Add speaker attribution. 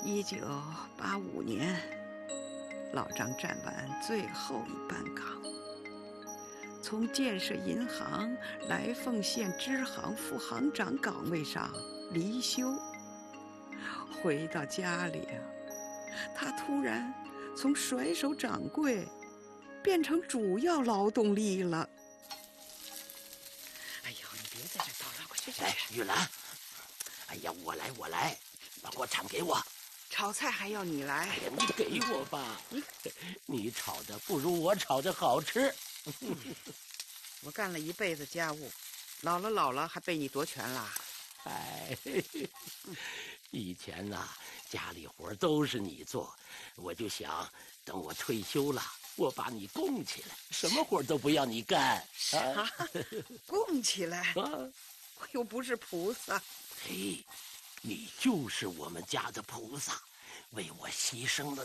Speaker 1: 1985年，老张站完最后一班岗，从建设银行来凤县支行副行长岗位上离休。回到家里啊，他突然从甩手掌柜变成主要劳动力了。哎呦，你别在这叨叨，快去！
Speaker 2: 来，玉兰，哎呀，我来，把锅铲给我。
Speaker 1: 炒菜还要你来？
Speaker 2: 哎呀，你给我吧，你炒的不如我炒的好吃。
Speaker 1: 我干了一辈子家务，老了还被你夺权了。
Speaker 2: 哎，以前呐，家里活都是你做，我就想等我退休了，我把你供起来，什么活都不要你干。
Speaker 1: 啊，供起来？我又不是菩萨。
Speaker 2: 嘿，你就是我们家的菩萨，为我牺牲了